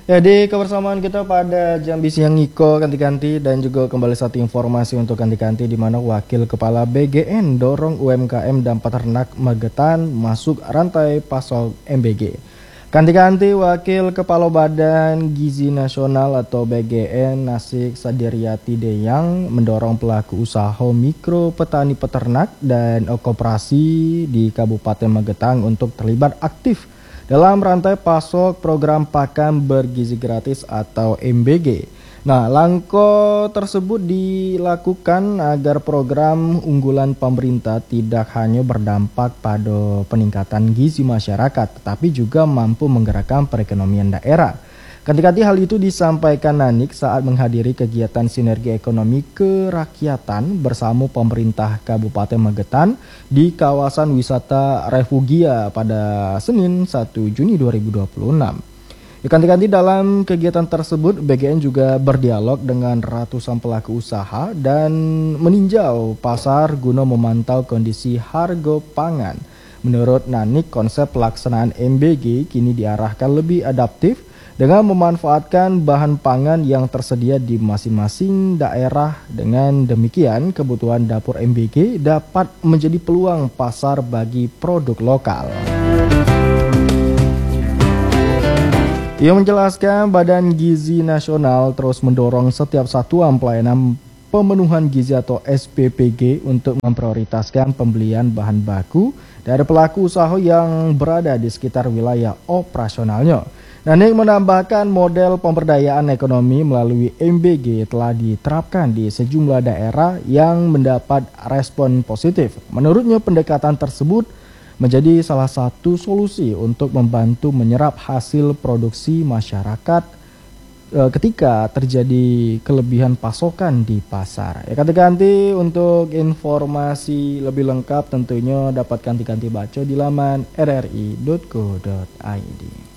Ya, di kebersamaan kita pada Jambi Siang Iko ganti-ganti dan juga kembali satu informasi untuk ganti-ganti di mana Wakil Kepala BGN dorong UMKM dan peternak Magetan masuk rantai pasok MBG. Ganti-ganti Wakil Kepala Badan Gizi Nasional atau BGN Nasik Sadiriati Deyang mendorong pelaku usaha mikro petani peternak dan koperasi di Kabupaten Magetan untuk terlibat aktif dalam rantai pasok program pakan bergizi gratis atau MBG. Nah, langkah tersebut dilakukan agar program unggulan pemerintah tidak hanya berdampak pada peningkatan gizi masyarakat, tetapi juga mampu menggerakkan perekonomian daerah. Ketika hal itu disampaikan Nanik saat menghadiri kegiatan sinergi ekonomi kerakyatan bersama pemerintah Kabupaten Magetan di kawasan wisata Refugia pada Senin 1 Juni 2026. Ganti-ganti dalam kegiatan tersebut, BGN juga berdialog dengan ratusan pelaku usaha dan meninjau pasar guna memantau kondisi harga pangan. Menurut Nanik, konsep pelaksanaan MBG kini diarahkan lebih adaptif dengan memanfaatkan bahan pangan yang tersedia di masing-masing daerah. Dengan demikian, kebutuhan dapur MBG dapat menjadi peluang pasar bagi produk lokal. Ia menjelaskan Badan Gizi Nasional terus mendorong setiap satuan pelayanan pemenuhan gizi atau SPPG untuk memprioritaskan pembelian bahan baku dari pelaku usaha yang berada di sekitar wilayah operasionalnya. Nanik menambahkan model pemberdayaan ekonomi melalui MBG telah diterapkan di sejumlah daerah yang mendapat respon positif. Menurutnya pendekatan tersebut menjadi salah satu solusi untuk membantu menyerap hasil produksi masyarakat ketika terjadi kelebihan pasokan di pasar. Ya, ganti-ganti untuk informasi lebih lengkap tentunya dapat ganti-ganti baca di laman rri.co.id.